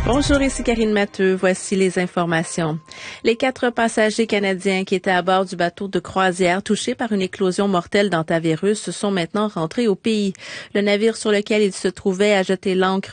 Bonjour, ici Karine Matteux. Voici les informations. Les 4 passagers canadiens qui étaient à bord du bateau de croisière touchés par une éclosion mortelle dans Taverus sont maintenant rentrés au pays. Le navire sur lequel ils se trouvaient a jeté l'ancre